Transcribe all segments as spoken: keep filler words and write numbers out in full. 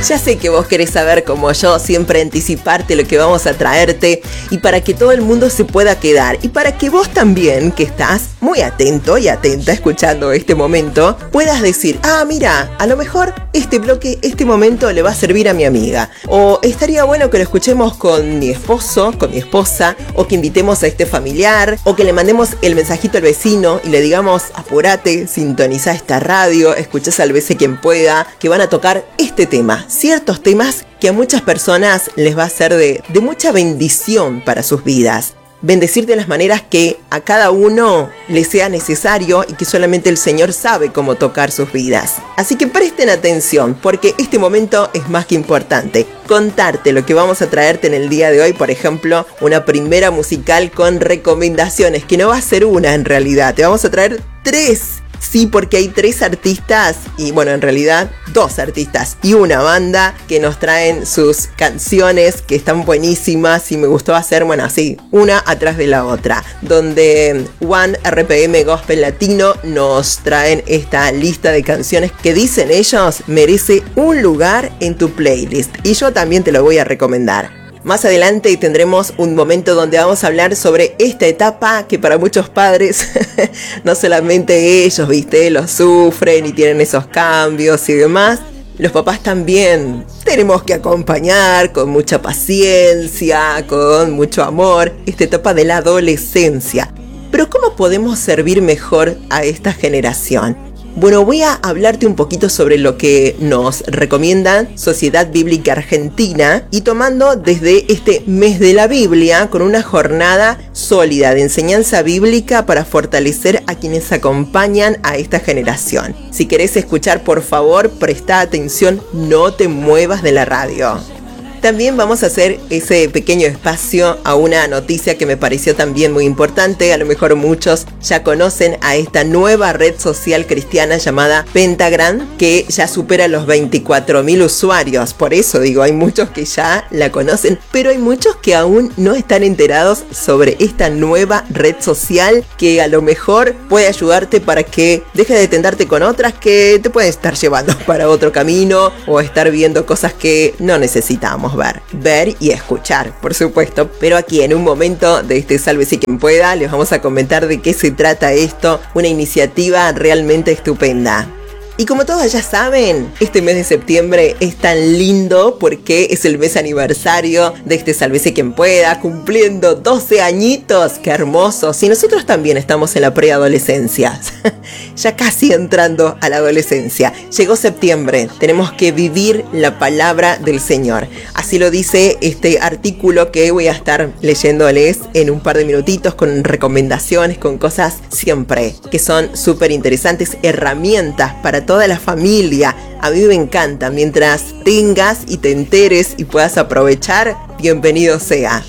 Ya sé que vos querés saber, como yo, siempre anticiparte lo que vamos a traerte y para que todo el mundo se pueda quedar y para que vos también, que estás muy atento y atenta escuchando este momento, puedas decir, ah, mira, a lo mejor este bloque, este momento le va a servir a mi amiga, o estaría bueno que lo escuchemos con mi esposo, con mi esposa, o que invitemos a este familiar, o que le mandemos el mensajito al vecino y le digamos, apurate, sintoniza esta radio, escuchá Sálvese quien pueda, que van a tocar este tema, ciertos temas que a muchas personas les va a ser de, de mucha bendición para sus vidas. Bendecir de las maneras que a cada uno le sea necesario y que solamente el Señor sabe cómo tocar sus vidas. Así que presten atención, porque este momento es más que importante. Contarte lo que vamos a traerte en el día de hoy, por ejemplo, una primera musical con recomendaciones, que no va a ser una en realidad, te vamos a traer tres. Sí, porque hay tres artistas y bueno, en realidad dos artistas y una banda que nos traen sus canciones que están buenísimas y me gustó hacer, bueno, así, una atrás de la otra, donde One R P M Gospel Latino nos traen esta lista de canciones que dicen ellos merece un lugar en tu playlist y yo también te lo voy a recomendar. Más adelante tendremos un momento donde vamos a hablar sobre esta etapa que para muchos padres, no solamente ellos, viste, lo sufren y tienen esos cambios y demás. Los papás también tenemos que acompañar con mucha paciencia, con mucho amor, esta etapa de la adolescencia. Pero ¿cómo podemos servir mejor a esta generación? Bueno, voy a hablarte un poquito sobre lo que nos recomienda Sociedad Bíblica Argentina y tomando desde este mes de la Biblia con una jornada sólida de enseñanza bíblica para fortalecer a quienes acompañan a esta generación. Si querés escuchar, por favor, presta atención, no te muevas de la radio. También vamos a hacer ese pequeño espacio a una noticia que me pareció también muy importante. A lo mejor muchos ya conocen a esta nueva red social cristiana llamada Pentagram, que ya supera los veinticuatro mil usuarios. Por eso digo, hay muchos que ya la conocen, pero hay muchos que aún no están enterados sobre esta nueva red social que a lo mejor puede ayudarte para que dejes de tentarte con otras que te pueden estar llevando para otro camino o estar viendo cosas que no necesitamos ver, ver y escuchar, por supuesto. Pero aquí en un momento de este Sálvese quien pueda, les vamos a comentar de qué se trata esto, una iniciativa realmente estupenda. Y como todos ya saben, este mes de septiembre es tan lindo porque es el mes aniversario de este Sálvese quien pueda, cumpliendo doce añitos, qué hermosos. Y nosotros también estamos en la preadolescencia, ya casi entrando a la adolescencia. Llegó septiembre, tenemos que vivir la palabra del Señor. Así lo dice este artículo que voy a estar leyéndoles en un par de minutitos con recomendaciones, con cosas siempre que son súper interesantes, herramientas para toda la familia. A mí me encanta, mientras tengas y te enteres y puedas aprovechar, bienvenido sea.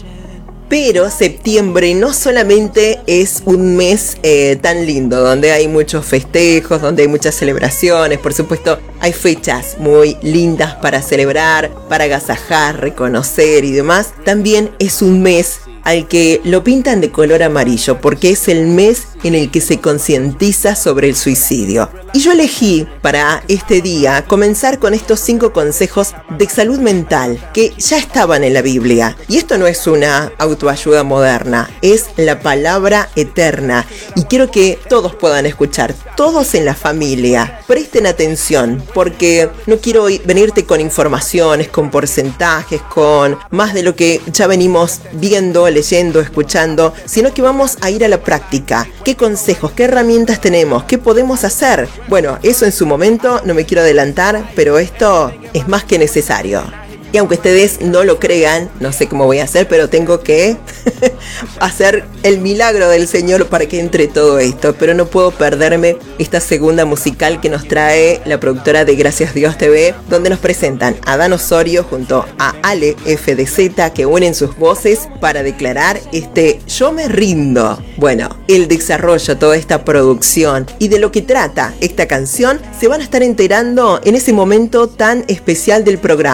Pero septiembre no solamente es un mes eh, tan lindo, donde hay muchos festejos, donde hay muchas celebraciones, por supuesto hay fechas muy lindas para celebrar, para agasajar, reconocer y demás. También es un mes al que lo pintan de color amarillo porque es el mes en el que se concientiza sobre el suicidio. Y yo elegí para este día comenzar con estos cinco consejos de salud mental que ya estaban en la Biblia. Y esto no es una autoayuda moderna, es la palabra eterna. Y quiero que todos puedan escuchar, todos en la familia. Presten atención, porque no quiero venirte con informaciones, con porcentajes, con más de lo que ya venimos viendo, leyendo, escuchando, sino que vamos a ir a la práctica. ¿Qué consejos, qué herramientas tenemos? ¿Qué podemos hacer? Bueno, eso en su momento, no me quiero adelantar, pero esto es más que necesario. Y aunque ustedes no lo crean, no sé cómo voy a hacer, pero tengo que hacer el milagro del Señor para que entre todo esto. Pero no puedo perderme esta segunda musical que nos trae la productora de Gracias Dios T V, donde nos presentan a Dan Osorio junto a Ale F D Z, que unen sus voces para declarar este Yo me rindo. Bueno, el desarrollo, toda esta producción y de lo que trata esta canción se van a estar enterando en ese momento tan especial del programa,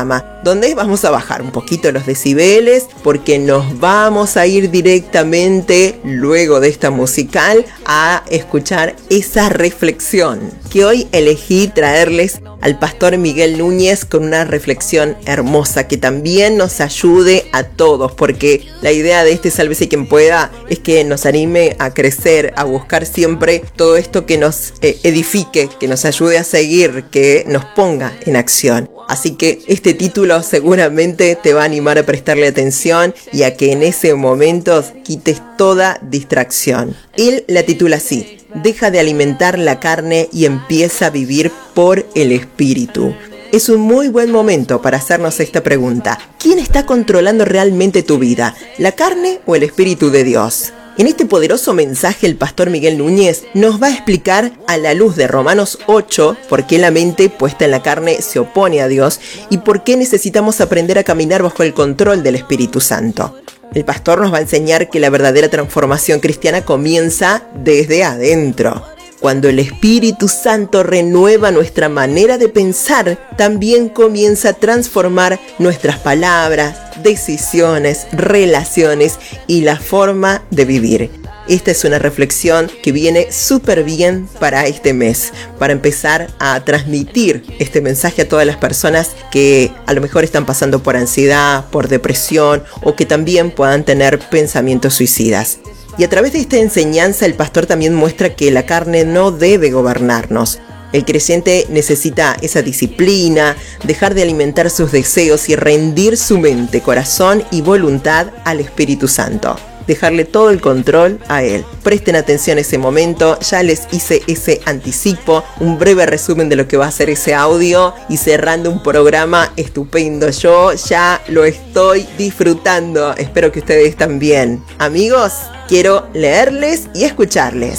donde vamos a bajar un poquito los decibeles porque nos vamos a ir directamente, luego de esta musical, a escuchar esa reflexión que hoy elegí traerles al pastor Miguel Núñez con una reflexión hermosa que también nos ayude a todos, porque la idea de este Sálvese quien pueda es que nos anime a crecer, a buscar siempre todo esto que nos eh, edifique, que nos ayude a seguir, que nos ponga en acción. Así que este título seguramente te va a animar a prestarle atención y a que en ese momento quites toda distracción. Él la titula así: deja de alimentar la carne y empieza a vivir por el Espíritu. Es un muy buen momento para hacernos esta pregunta: ¿quién está controlando realmente tu vida? ¿La carne o el Espíritu de Dios? En este poderoso mensaje el pastor Miguel Núñez nos va a explicar a la luz de Romanos ocho por qué la mente puesta en la carne se opone a Dios y por qué necesitamos aprender a caminar bajo el control del Espíritu Santo. El pastor nos va a enseñar que la verdadera transformación cristiana comienza desde adentro. Cuando el Espíritu Santo renueva nuestra manera de pensar, también comienza a transformar nuestras palabras, decisiones, relaciones y la forma de vivir. Esta es una reflexión que viene súper bien para este mes, para empezar a transmitir este mensaje a todas las personas que a lo mejor están pasando por ansiedad, por depresión o que también puedan tener pensamientos suicidas. Y a través de esta enseñanza el pastor también muestra que la carne no debe gobernarnos. El creyente necesita esa disciplina, dejar de alimentar sus deseos y rendir su mente, corazón y voluntad al Espíritu Santo. Dejarle todo el control a Él. Presten atención a ese momento, ya les hice ese anticipo, un breve resumen de lo que va a ser ese audio y cerrando un programa estupendo. Yo ya lo estoy disfrutando, espero que ustedes también. Amigos, quiero leerles y escucharles.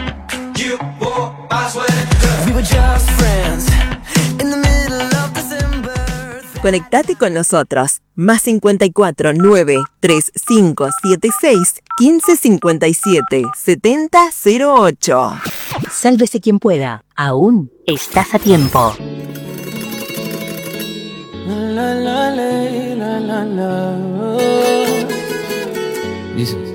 Conectate con nosotros. Más cincuenta y cuatro, nueve, tres cinco siete seis, quince cincuenta y siete, setenta cero ocho. Sálvese quien pueda. Aún estás a tiempo. La, la, la, la, la, la. Dice.